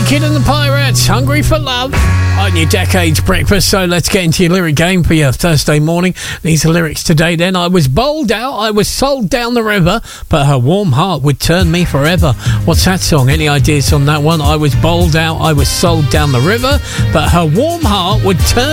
Kid and the Pirates, Hungry for Love, on your Decades Breakfast. So let's get into your lyric game for your Thursday morning. These are lyrics today then. I was bowled out, I was sold down the river, but her warm heart would turn me forever. What's that song? Any ideas on that one? I was bowled out, I was sold down the river, but her warm heart would turn